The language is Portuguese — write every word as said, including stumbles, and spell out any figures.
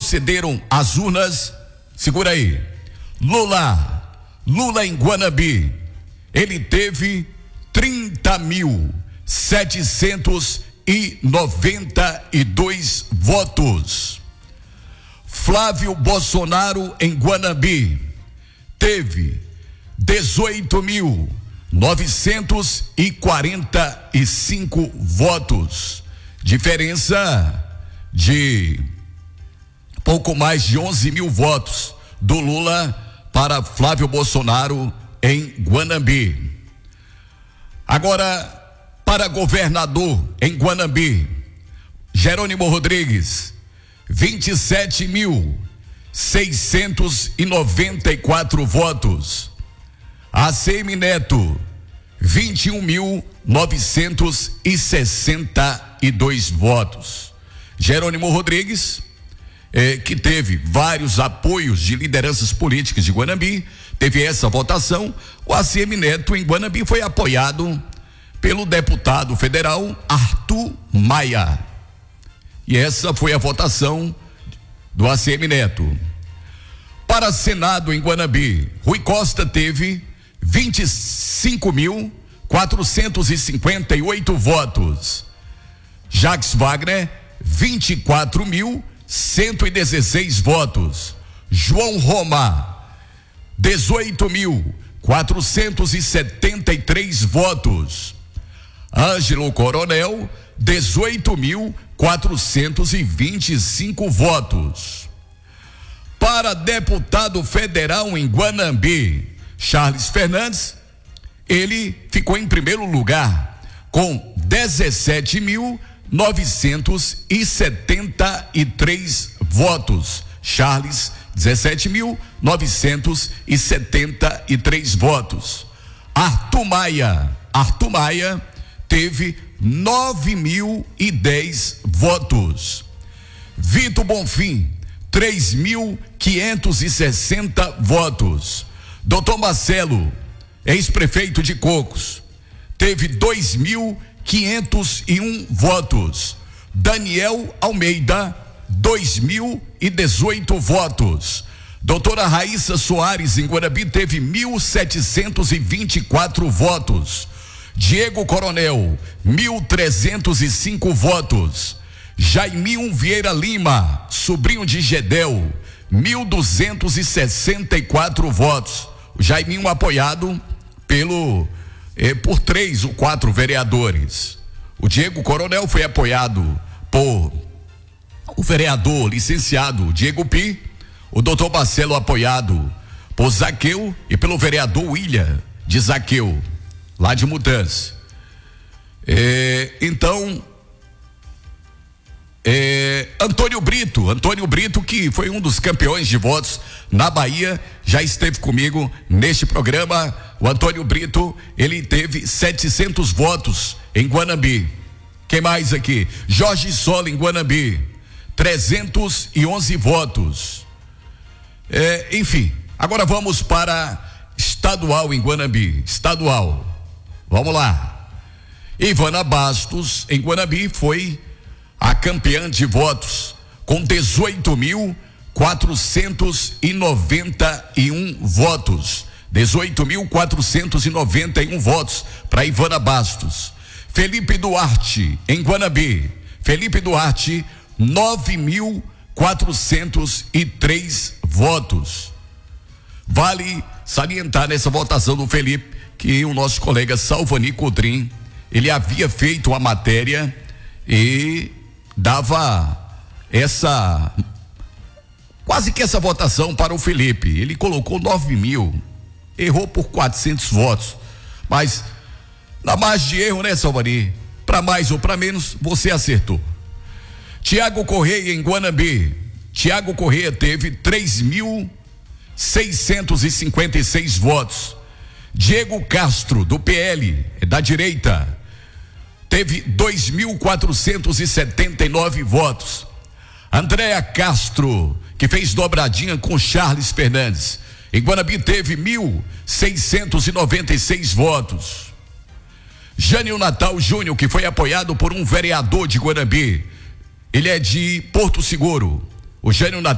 procederam às urnas, segura aí, Lula, Lula em Guanabi, ele teve trinta mil setecentos e noventa e dois votos. Flávio Bolsonaro em Guanabi teve dezoito mil novecentos e quarenta e cinco votos, diferença de pouco mais de onze mil votos do Lula para Flávio Bolsonaro em Guanabi. Agora, para governador em Guanabi, Jerônimo Rodrigues, vinte e sete mil seiscentos e noventa e quatro votos. A C M Neto, vinte e um mil novecentos e sessenta e dois votos. Jerônimo Rodrigues, eh, que teve vários apoios de lideranças políticas de Guanabi, teve essa votação. O A C M Neto em Guanabi foi apoiado pelo deputado federal Arthur Maia. E essa foi a votação do A C M Neto. Para Senado em Guanabi, Rui Costa teve vinte e cinco mil quatrocentos e cinquenta e oito votos. Jacques Wagner, vinte e quatro mil cento e dezesseis votos. João Roma, dezoito mil quatrocentos e setenta e três votos. Ângelo Coronel, dezoito mil quatrocentos e vinte e cinco votos. Para deputado federal em Guanabi, Charles Fernandes, ele ficou em primeiro lugar com dezessete mil novecentos e setenta e três votos. Charles, dezessete mil novecentos e setenta e três votos. Arthur Maia, Arthur Maia teve nove mil e dez votos. Vitor Bonfim, três mil quinhentos e sessenta votos. Doutor Marcelo, ex-prefeito de Cocos, teve dois mil quinhentos e um votos. Daniel Almeida, dois mil e dezoito votos. Doutora Raíssa Soares em Guanabi teve mil setecentos e vinte e quatro votos. Diego Coronel, mil trezentos e cinco votos. Jaiminho Vieira Lima, sobrinho de Gedel, mil duzentos e sessenta e quatro votos. O Jaiminho apoiado pelo eh, por três ou quatro vereadores. O Diego Coronel foi apoiado por o vereador licenciado Diego Pi, o doutor Marcelo apoiado por Zaqueu e pelo vereador William de Zaqueu, lá de Mutança. É, então, é, Antônio Brito, Antônio Brito, que foi um dos campeões de votos na Bahia, já esteve comigo neste programa. O Antônio Brito, ele teve setecentos votos em Guanabi. Quem mais aqui? Jorge Sola em Guanabi, trezentos e onze votos. É, enfim, agora vamos para estadual em Guanabi, estadual. Vamos lá. Ivana Bastos em Guanabi foi a campeã de votos com dezoito mil quatrocentos e noventa e um votos. dezoito mil quatrocentos e noventa e um votos para Ivana Bastos. Felipe Duarte em Guanabi. Felipe Duarte, nove mil quatrocentos e três votos. Vale salientar nessa votação do Felipe que o nosso colega Salvani Codrim, ele havia feito a matéria e dava essa, quase que essa votação para o Felipe. Ele colocou nove mil, errou por quatrocentos votos, mas na margem de erro, né, Salvani? Para mais ou para menos, você acertou. Tiago Correia em Guanabi. Tiago Correia teve três mil seiscentos e cinquenta e seis votos. Diego Castro, do P L, da direita, teve dois mil quatrocentos e setenta e nove votos. Andréa Castro, que fez dobradinha com Charles Fernandes, em Guanabi teve mil seiscentos e noventa e seis votos. Jânio Natal Júnior, que foi apoiado por um vereador de Guanabi, ele é de Porto Seguro. O Jânio Natal